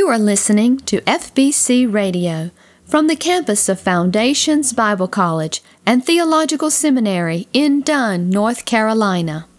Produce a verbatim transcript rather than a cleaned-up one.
You are listening to F B C Radio from the campus of Foundations Bible College and Theological Seminary in Dunn, North Carolina.